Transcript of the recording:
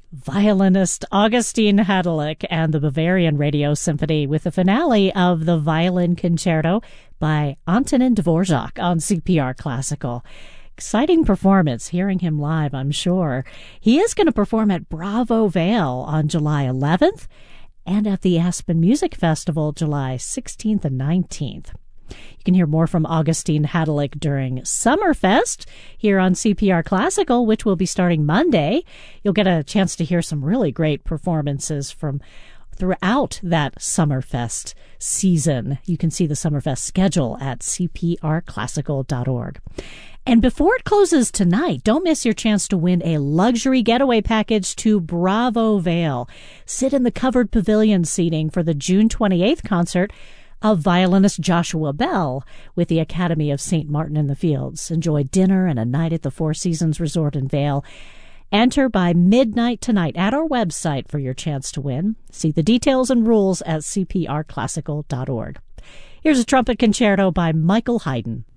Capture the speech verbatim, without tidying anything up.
violinist Augustine Hadelich and the Bavarian Radio Symphony with the finale of the Violin Concerto by Antonin Dvorak on C P R Classical. Exciting performance, hearing him live, I'm sure. He is going to perform at Bravo Vale on July eleventh and at the Aspen Music Festival July sixteenth and nineteenth. You can hear more from Augustine Hadelich during Summerfest here on C P R Classical, which will be starting Monday. You'll get a chance to hear some really great performances from throughout that Summerfest season. You can see the Summerfest schedule at c p r classical dot org. And before it closes tonight, don't miss your chance to win a luxury getaway package to Bravo Vale. Sit in the covered pavilion seating for the June twenty-eighth concert of violinist Joshua Bell with the Academy of Saint Martin in the Fields. Enjoy dinner and a night at the Four Seasons Resort in Vail. Enter by midnight tonight at our website for your chance to win. See the details and rules at c p r classical dot org. Here's a trumpet concerto by Michael Haydn.